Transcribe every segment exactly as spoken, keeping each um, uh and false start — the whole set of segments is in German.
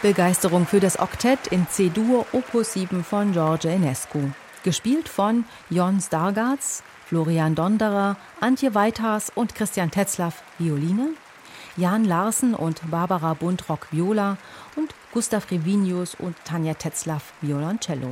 Begeisterung für das Oktett in C-Dur Opus sieben von George Enescu. Gespielt von Jon Stargards, Florian Donderer, Antje Weithas und Christian Tetzlaff Violine, Jan Larsen und Barbara Buntrock Viola und Gustav Revinius und Tanja Tetzlaff Violoncello.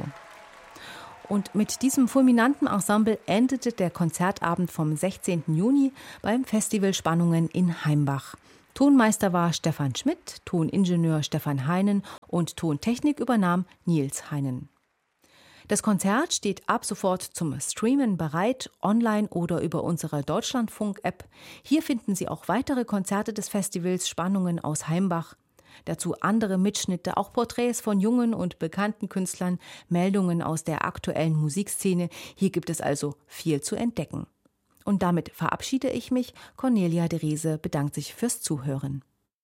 Und mit diesem fulminanten Ensemble endete der Konzertabend vom sechzehnten Juni beim Festival Spannungen in Heimbach. Tonmeister war Stefan Schmidt, Toningenieur Stefan Heinen und Tontechnik übernahm Nils Heinen. Das Konzert steht ab sofort zum Streamen bereit, online oder über unsere Deutschlandfunk-App. Hier finden Sie auch weitere Konzerte des Festivals Spannungen aus Heimbach. Dazu andere Mitschnitte, auch Porträts von jungen und bekannten Künstlern, Meldungen aus der aktuellen Musikszene. Hier gibt es also viel zu entdecken. Und damit verabschiede ich mich. Cornelia de Riese bedankt sich fürs Zuhören.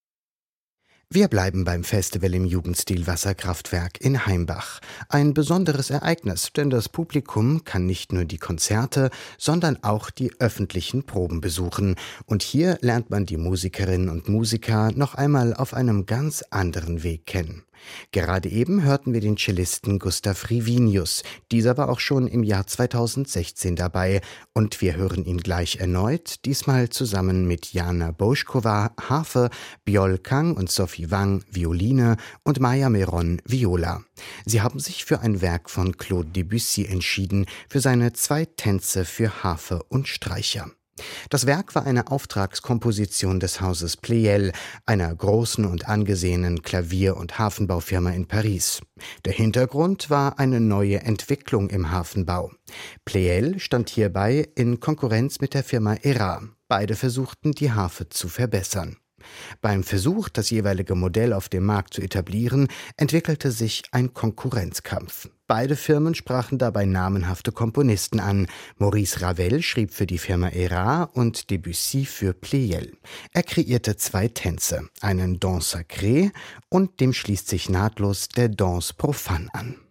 Wir bleiben beim Festival im Jugendstil Wasserkraftwerk in Heimbach. Ein besonderes Ereignis, denn das Publikum kann nicht nur die Konzerte, sondern auch die öffentlichen Proben besuchen. Und hier lernt man die Musikerinnen und Musiker noch einmal auf einem ganz anderen Weg kennen. Gerade eben hörten wir den Cellisten Gustav Revinius. Dieser war auch schon im Jahr zweitausendsechzehn dabei. Und wir hören ihn gleich erneut, diesmal zusammen mit Jana Boschkova, Harfe, Bjol Kang und Sophie Wang, Violine und Maya Meron, Viola. Sie haben sich für ein Werk von Claude Debussy entschieden, für seine zwei Tänze für Harfe und Streicher. Das Werk war eine Auftragskomposition des Hauses Pleyel, einer großen und angesehenen Klavier- und Hafenbaufirma in Paris. Der Hintergrund war eine neue Entwicklung im Hafenbau. Pleyel stand hierbei in Konkurrenz mit der Firma Era. Beide versuchten, die Harfe zu verbessern. Beim Versuch, das jeweilige Modell auf dem Markt zu etablieren, entwickelte sich ein Konkurrenzkampf. Beide Firmen sprachen dabei namenhafte Komponisten an. Maurice Ravel schrieb für die Firma Era und Debussy für Pleyel. Er kreierte zwei Tänze, einen Danse sacré und dem schließt sich nahtlos der Danse profane an.